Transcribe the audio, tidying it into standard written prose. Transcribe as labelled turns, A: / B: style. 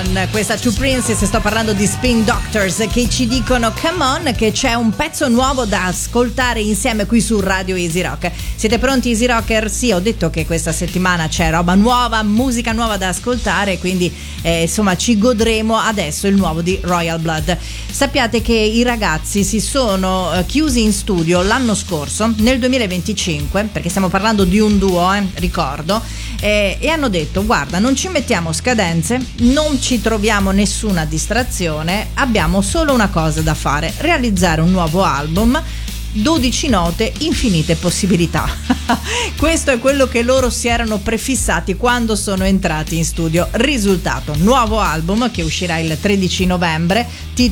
A: Con questa Two Princes sto parlando di Spin Doctors che ci dicono come on, che c'è un pezzo nuovo da ascoltare insieme qui su Radio Easy Rock. Siete pronti Easy Rocker? Sì, ho detto che questa settimana c'è roba nuova, musica nuova da ascoltare, quindi insomma ci godremo adesso il nuovo di Royal Blood. Sappiate che i ragazzi si sono chiusi in studio l'anno scorso, nel 2025, perché stiamo parlando di un duo, ricordo, e hanno detto guarda, non ci mettiamo scadenze, non ci troviamo nessuna distrazione, abbiamo solo una cosa da fare: realizzare un nuovo album, 12 note, infinite possibilità. Questo è quello che loro si erano prefissati quando sono entrati in studio. Risultato: nuovo album che uscirà il 13 novembre,